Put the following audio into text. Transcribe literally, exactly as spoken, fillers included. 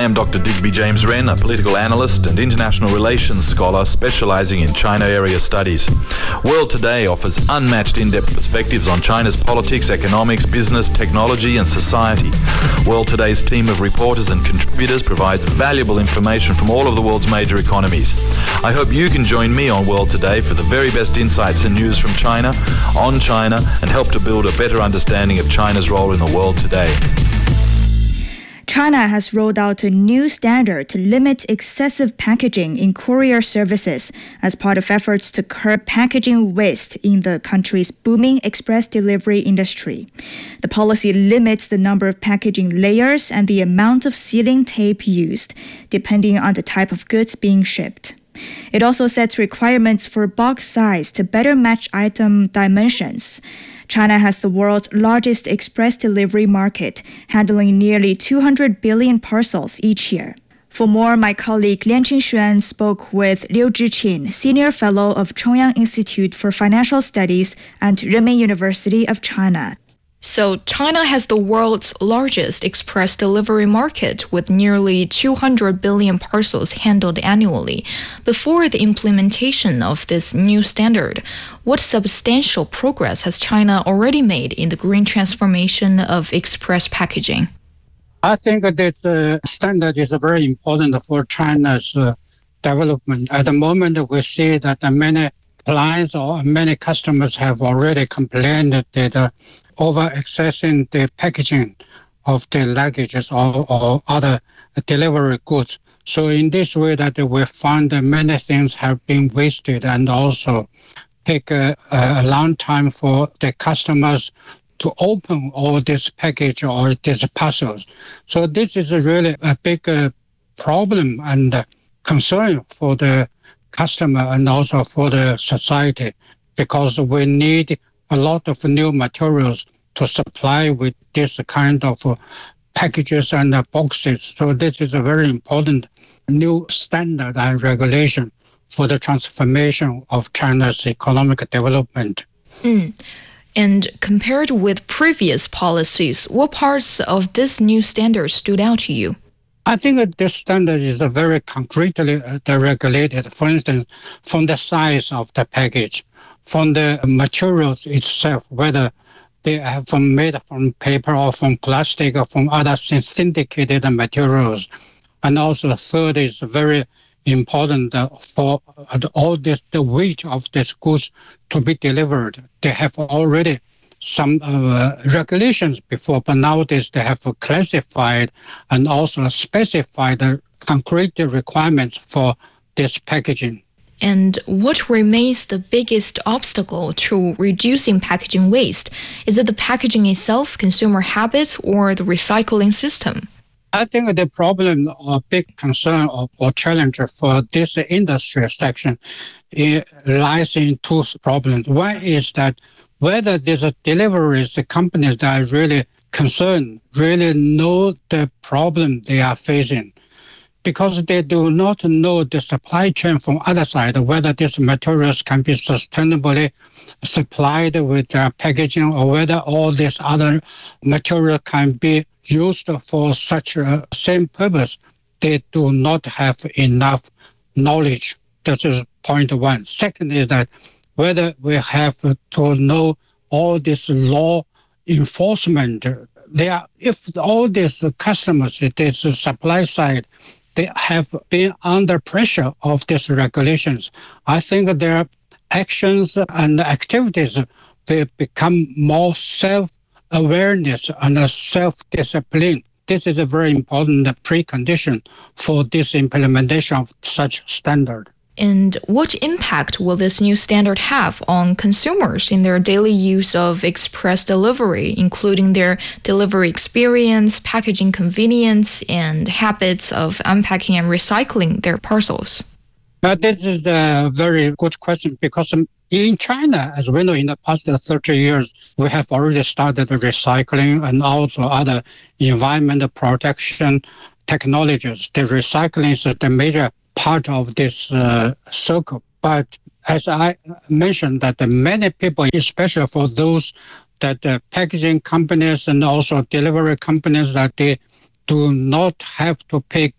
am Doctor Digby James Wren, a political analyst and international relations scholar specializing in China area studies. World Today offers unmatched in-depth perspectives on China's politics, economics, business, technology and society. World Today's team of reporters and contributors provides valuable information from all of the world's major economies. I hope you can join me on World Today for the very best insights and news from China, on China, and help to build a better understanding of China's role in the world today. China has rolled out a new standard to limit excessive packaging in courier services as part of efforts to curb packaging waste in the country's booming express delivery industry. The policy limits the number of packaging layers and the amount of sealing tape used, depending on the type of goods being shipped. It also sets requirements for box size to better match item dimensions. China has the world's largest express delivery market, handling nearly two hundred billion parcels each year. For more, my colleague Lian Qingxuan spoke with Liu Zhiqin, Senior Fellow of Chongyang Institute for Financial Studies and Renmin University of China. So China has the world's largest express delivery market with nearly two hundred billion parcels handled annually. Before the implementation of this new standard, what substantial progress has China already made in the green transformation of express packaging? I think that the standard is very important for China's uh, development. At the moment, we see that many clients or many customers have already complained that uh, over accessing the packaging of the luggages or, or other delivery goods. So in this way that we find that many things have been wasted and also take a, a long time for the customers to open all this package or these parcels. So this is a really a big uh, problem and uh, concern for the customer and also for the society, because we need a lot of new materials to supply with this kind of uh, packages and uh, boxes. So this is a very important new standard and regulation for the transformation of China's economic development. Mm. And compared with previous policies, what parts of this new standard stood out to you? I think that this standard is very concretely regulated. For instance, from the size of the package, from the materials itself, whether they have been made from paper or from plastic or from other syndicated materials. And also the third is very important for all this, the weight of these goods to be delivered. They have already some uh, regulations before, but nowadays they have classified and also specified the concrete requirements for this packaging. And what remains the biggest obstacle to reducing packaging waste? Is it the packaging itself, consumer habits, or the recycling system? I think the problem or big concern or, or challenge for this industry section it lies in two problems. One is that whether these deliveries, the companies that are really concerned, really know the problem they are facing, because they do not know the supply chain from other side, whether these materials can be sustainably supplied with their packaging or whether all this other material can be used for such a same purpose. They do not have enough knowledge. That is point one. Second is that whether we have to know all this law enforcement. They are, if all these customers, this supply side, they have been under pressure of these regulations. I think their actions and activities, they become more self-awareness and self-discipline. This is a very important precondition for this implementation of such standard. And what impact will this new standard have on consumers in their daily use of express delivery, including their delivery experience, packaging convenience, and habits of unpacking and recycling their parcels? Uh, this is a very good question, because in China, as we know, in the past thirty years, we have already started recycling and also other environmental protection technologies. The recycling is the major part of this uh, circle. But as I mentioned, that many people, especially for those that uh, packaging companies and also delivery companies, that they do not have to pay